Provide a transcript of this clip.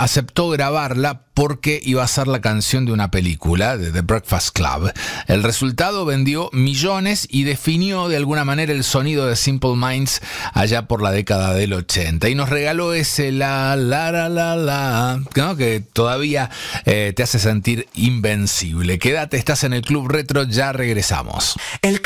aceptó grabarla porque iba a ser la canción de una película, de The Breakfast Club. El resultado vendió millones y definió de alguna manera el sonido de Simple Minds allá por la década del 80. Y nos regaló ese la, ¿no? Que todavía te hace sentir invencible. Quédate, estás en el Club Retro, ya regresamos.